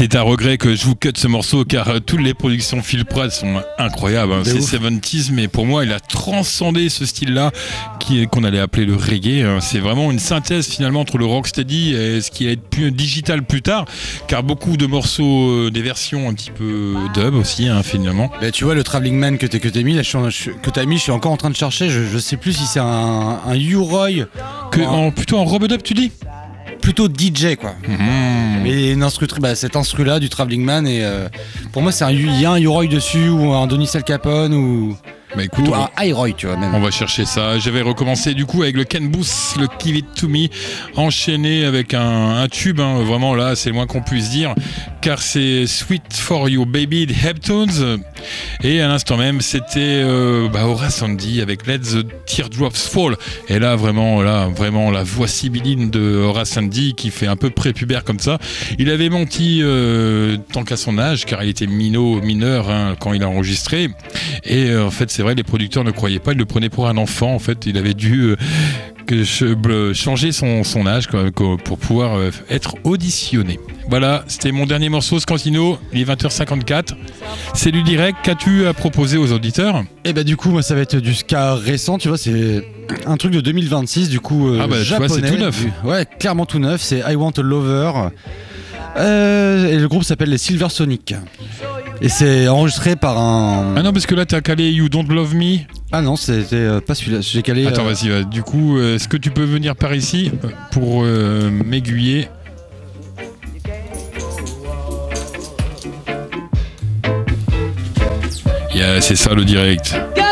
C'est un regret que je vous cut ce morceau car toutes les productions Phil Pratt sont incroyables. C'est 70s, mais pour moi, il a transcendé ce style-là qu'on allait appeler le reggae. C'est vraiment une synthèse finalement entre le rocksteady et ce qui allait être plus digital plus tard, car beaucoup de morceaux, des versions un petit peu dub aussi, finalement. Bah, tu vois, le Traveling Man que t'as mis, là, je suis encore en train de chercher. Je sais plus si c'est un U-Roy. Plutôt en Robodub, tu dis ? Plutôt DJ quoi. Mais cet instru là du Traveling Man et pour moi il y a un U-Roy dessus ou un Denis Al Capone ou écoute, un High-Roy, tu vois même. On va chercher ça. Je vais recommencer du coup avec le Ken Booth, le Give It To Me, enchaîné avec un tube, vraiment là c'est le moins qu'on puisse dire, car c'est Sweet For You Baby de Heptones, et à l'instant même c'était Horace Andy avec Let the Teardrops Fall, et là vraiment la voix sibylline de Horace Andy qui fait un peu prépubère comme ça. Il avait menti tant qu'à son âge, car il était mineur quand il a enregistré, et en fait c'est vrai, les producteurs ne croyaient pas, ils le prenaient pour un enfant. En fait, il avait dû changer son âge pour pouvoir être auditionné. Voilà, c'était mon dernier morceau, Scantino, il est 20h54. C'est du direct, qu'as-tu à proposer aux auditeurs ? Et du coup, moi ça va être du ska récent, tu vois, c'est un truc de 2026, du coup japonais. Tu vois, c'est tout neuf. Ouais, clairement tout neuf, c'est I Want a Lover. Et le groupe s'appelle les Silver Sonic. Et c'est enregistré par un... Ah non, parce que là t'as calé You Don't Love Me. Ah non, c'était pas celui-là, j'ai calé... Attends, vas-y, du coup, est-ce que tu peux venir par ici pour m'aiguiller ? C'est ça le direct.